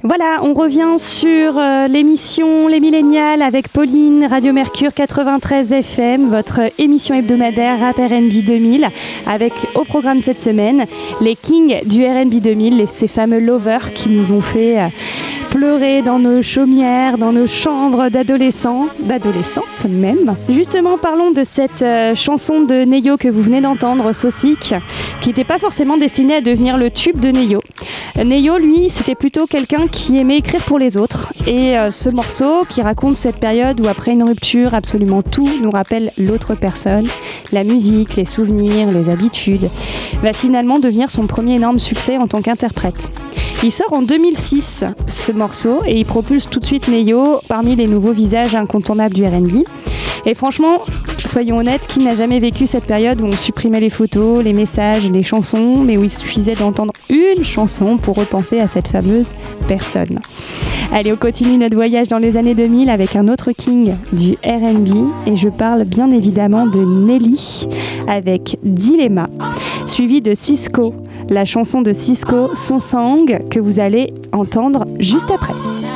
Voilà, on revient sur l'émission Les Millénials avec Pauline, Radio Mercure 93 FM, votre émission hebdomadaire Rap R&B 2000, avec au programme cette semaine les kings du R&B 2000, ces fameux lovers qui nous ont fait pleurer dans nos chaumières, dans nos chambres d'adolescents, d'adolescentes même. Justement, parlons de cette chanson de Neyo que vous venez d'entendre, Saucic, qui n'était pas forcément destinée à devenir le tube de Neyo. Neyo, lui, c'était plutôt quelqu'un qui aimait écrire pour les autres. Et ce morceau qui raconte cette période où après une rupture, absolument tout nous rappelle l'autre personne, la musique, les souvenirs, les habitudes, va finalement devenir son premier énorme succès en tant qu'interprète. Il sort en 2006 ce morceau et il propulse tout de suite Neyo parmi les nouveaux visages incontournables du R&B. Et franchement, soyons honnêtes, qui n'a jamais vécu cette période où on supprimait les photos, les messages, les chansons, mais où il suffisait d'entendre une chanson pour repenser à cette fameuse personne. Allez, on continue notre voyage dans les années 2000 avec un autre king du R&B et je parle bien évidemment de Nelly avec Dilemma, suivi de Sisqó, la chanson de Sisqó, Son Sang, que vous allez entendre juste après.